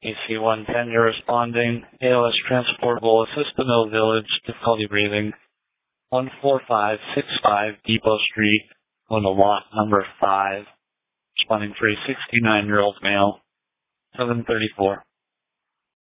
AC-110, you're responding. ALS transportable, assist to Mill Village, difficulty breathing. 14565 Depot Street, on the lot number 5. Responding for a 69-year-old male. 734.